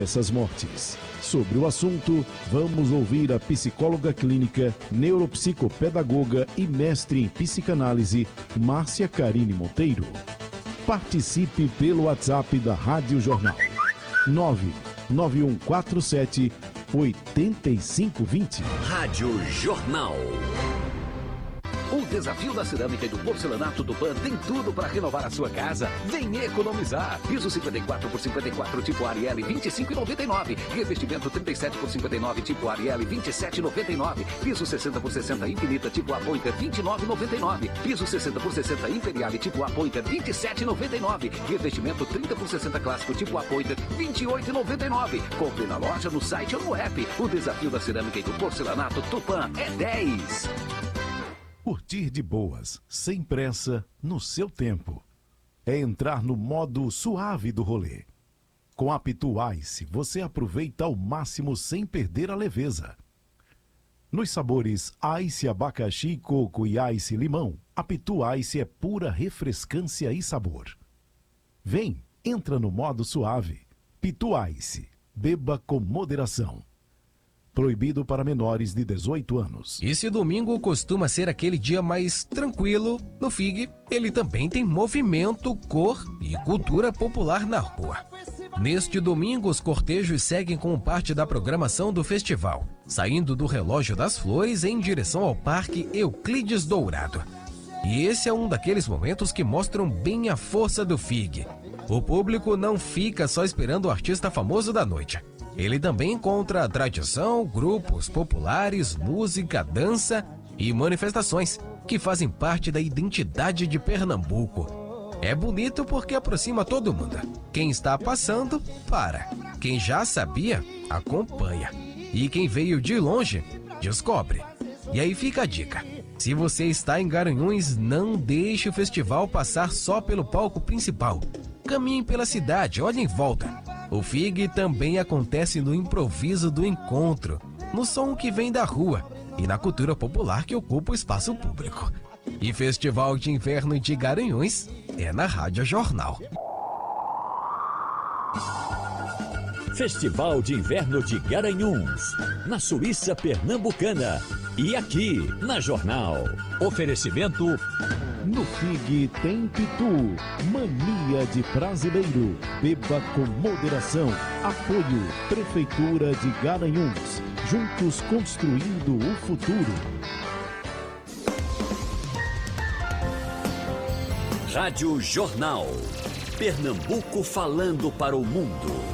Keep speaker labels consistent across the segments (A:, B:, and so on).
A: essas mortes. Sobre o assunto, vamos ouvir a psicóloga clínica, neuropsicopedagoga e mestre em psicanálise, Márcia Carine Monteiro. Participe pelo WhatsApp da Rádio Jornal. 99147 8520.
B: Rádio Jornal. O desafio da cerâmica e do porcelanato Tupã tem tudo para renovar a sua casa. Vem economizar. Piso 54 por 54 tipo Ariel 25,99. Revestimento 37 por 59 tipo Ariel 27,99. Piso 60 por 60 Infinita tipo Apointer 29,99. Piso 60 por 60 Imperial tipo Apointer 27,99. Revestimento 30 por 60 clássico tipo Apointer 28,99. Compre na loja, no site ou no app. O desafio da cerâmica e do porcelanato Tupã é 10.
A: Curtir de boas, sem pressa, no seu tempo. É entrar no modo suave do rolê. Com a Pitu Ice, você aproveita ao máximo sem perder a leveza. Nos sabores Ice abacaxi, coco e Ice limão, a Pitu Ice é pura refrescância e sabor. Vem, entra no modo suave. Pitu Ice, beba com moderação. Proibido para menores de 18 anos.
C: E se domingo costuma ser aquele dia mais tranquilo, no FIG, ele também tem movimento, cor e cultura popular na rua. Neste domingo, os cortejos seguem como parte da programação do festival, saindo do Relógio das Flores em direção ao Parque Euclides Dourado. E esse é um daqueles momentos que mostram bem a força do FIG. O público não fica só esperando o artista famoso da noite. Ele também encontra tradição, grupos populares, música, dança e manifestações que fazem parte da identidade de Pernambuco. É bonito porque aproxima todo mundo. Quem está passando, para. Quem já sabia, acompanha. E quem veio de longe, descobre. E aí fica a dica. Se você está em Garanhuns, não deixe o festival passar só pelo palco principal. Caminhe pela cidade, olhe em volta. O FIG também acontece no improviso do encontro, no som que vem da rua e na cultura popular que ocupa o espaço público. E Festival de Inverno de Garanhuns é na Rádio Jornal.
D: Festival de Inverno de Garanhuns, na Suíça Pernambucana. E aqui, na Jornal. Oferecimento...
A: No FIG tem Pitu, mania de brasileiro. Beba com moderação. Apoio, Prefeitura de Garanhuns. Juntos construindo o futuro.
B: Rádio Jornal. Pernambuco falando para o mundo.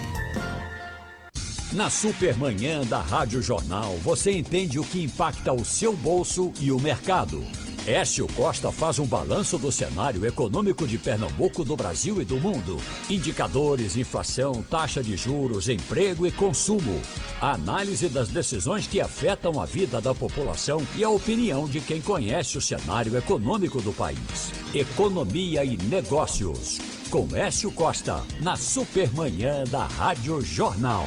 D: Na Supermanhã da Rádio Jornal, você entende o que impacta o seu bolso e o mercado. Écio Costa faz um balanço do cenário econômico de Pernambuco, do Brasil e do mundo. Indicadores, inflação, taxa de juros, emprego e consumo. A análise das decisões que afetam a vida da população e a opinião de quem conhece o cenário econômico do país. Economia e negócios. Com Écio Costa, na Supermanhã da Rádio Jornal.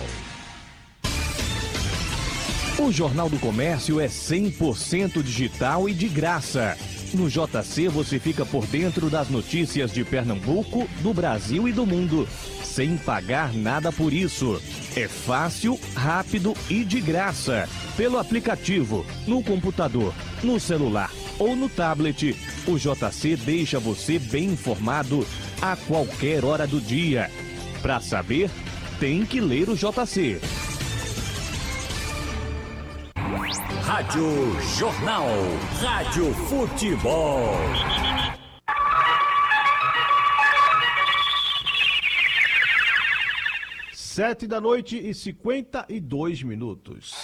E: O Jornal do Comércio é 100% digital e de graça. No JC você fica por dentro das notícias de Pernambuco, do Brasil e do mundo, sem pagar nada por isso. É fácil, rápido e de graça. Pelo aplicativo, no computador, no celular ou no tablet, o JC deixa você bem informado a qualquer hora do dia. Para saber, tem que ler o JC.
D: Rádio Jornal. Rádio Futebol.
F: Sete da noite e 52 minutos.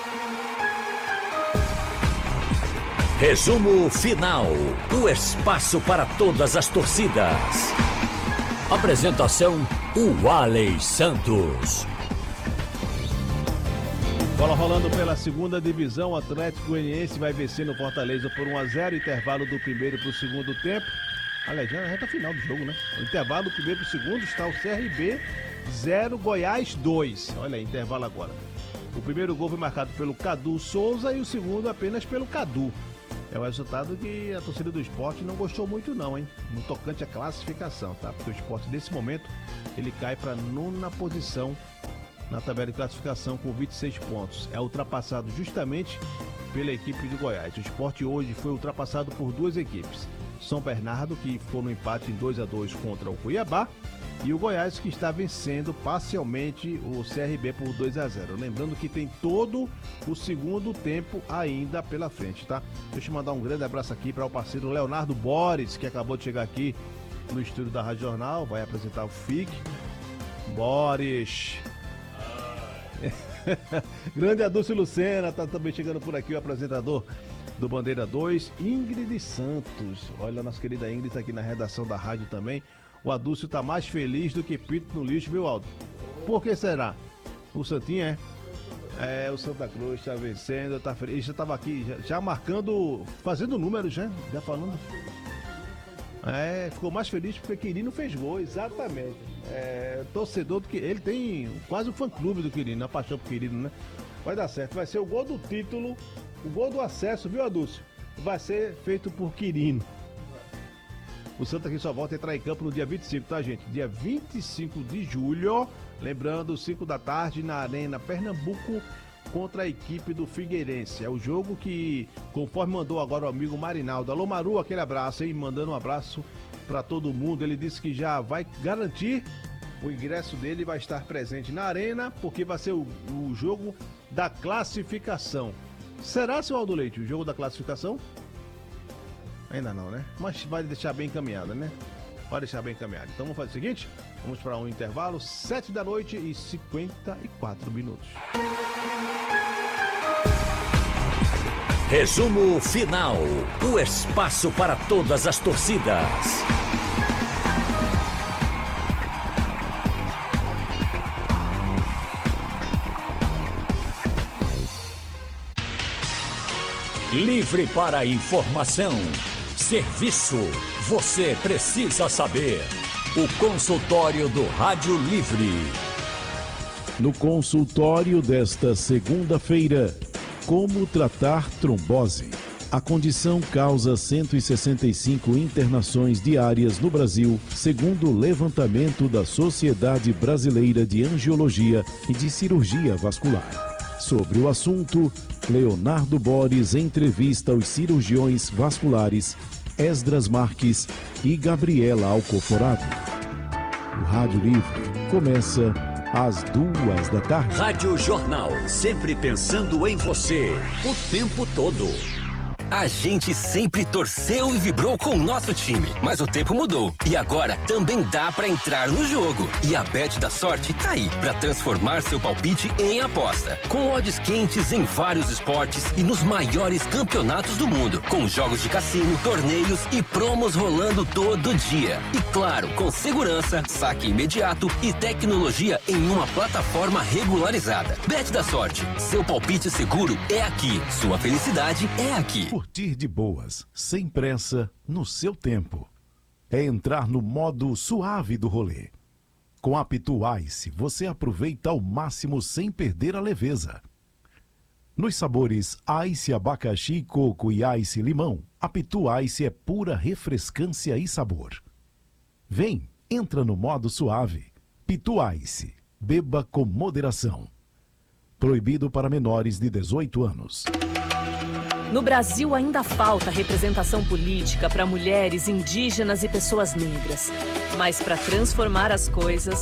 D: Resumo final. O espaço para todas as torcidas. Apresentação: Ualei Santos.
F: Bola rolando pela segunda divisão, o Atlético Goianiense vai vencer no Fortaleza por 1-0, intervalo do primeiro para o segundo tempo. Aliás, já é a reta final do jogo, né? O intervalo do primeiro para o segundo está o CRB 0, Goiás 2. Olha aí, intervalo agora. O primeiro gol foi marcado pelo Cadu Souza e o segundo apenas pelo Cadu. É o resultado que a torcida do Sport não gostou muito não, hein? No tocante à classificação, tá? Porque o Sport, nesse momento, ele cai para a 9ª posição na tabela de classificação com 26 pontos. É ultrapassado justamente pela equipe do Goiás. O Sport hoje foi ultrapassado por 2 equipes. São Bernardo, que ficou no empate em 2-2 contra o Cuiabá, e o Goiás, que está vencendo parcialmente o CRB por 2-0. Lembrando que tem todo o segundo tempo ainda pela frente, tá? Deixa eu mandar um grande abraço aqui para o parceiro Leonardo Boris, que acabou de chegar aqui no estúdio da Rádio Jornal, vai apresentar o FIC. Boris. Grande Adúcio Lucena, tá também chegando por aqui o apresentador do Bandeira 2, Ingrid Santos. Olha, a nossa querida Ingrid tá aqui na redação da rádio também. O Adúcio tá mais feliz do que pito no lixo, viu, Aldo? Por que será? O Santinho o Santa Cruz tá vencendo, tá feliz. Já tava aqui, já marcando, fazendo números, já falando. Ficou mais feliz porque Quirino fez gol, exatamente. Torcedor do que ele tem quase um fã-clube do Quirino, a paixão por Quirino, né? Vai dar certo, vai ser o gol do título, o gol do acesso, viu, Adúcio? Vai ser feito por Quirino. O Santa aqui só volta a entrar em campo no dia 25, tá, gente? Dia 25 de julho, lembrando, 5 da tarde, na Arena Pernambuco, contra a equipe do Figueirense. É o jogo que, conforme mandou agora o amigo Marinaldo. Alô, Maru, aquele abraço, hein? Mandando um abraço para todo mundo. Ele disse que já vai garantir o ingresso dele, vai estar presente na Arena, porque vai ser o jogo da classificação. Será, seu Aldo Leite, o jogo da classificação? Ainda não, né? Mas vai deixar bem encaminhado, né? Vai deixar bem encaminhado. Então vamos fazer o seguinte, vamos para um intervalo, 7h54.
D: Resumo final, o espaço para todas as torcidas. Livre para informação, serviço, você precisa saber. O consultório do Rádio Livre.
A: No consultório desta segunda-feira, como tratar trombose? A condição causa 165 internações diárias no Brasil, segundo o levantamento da Sociedade Brasileira de Angiologia e de Cirurgia Vascular. Sobre o assunto, Leonardo Boris entrevista os cirurgiões vasculares Esdras Marques e Gabriela Alcoforado. O Rádio Livre começa às 2 da tarde.
D: Rádio Jornal, sempre pensando em você, o tempo todo.
G: A gente sempre torceu e vibrou com o nosso time, mas o tempo mudou e agora também dá pra entrar no jogo. E a Bet da Sorte tá aí pra transformar seu palpite em aposta, com odds quentes em vários esportes e nos maiores campeonatos do mundo, com jogos de cassino, torneios e promos rolando todo dia. E claro, com segurança, saque imediato e tecnologia em uma plataforma regularizada. Bet da Sorte, seu palpite seguro é aqui, sua felicidade é aqui.
A: Curtir de boas, sem pressa, no seu tempo. É entrar no modo suave do rolê. Com a Pitu Ice, você aproveita ao máximo sem perder a leveza. Nos sabores Ice abacaxi, coco e Ice limão, a Pitu Ice é pura refrescância e sabor. Vem, entra no modo suave. Pitu Ice, beba com moderação. Proibido para menores de 18 anos.
H: No Brasil ainda falta representação política para mulheres, indígenas e pessoas negras. Mas para transformar as coisas,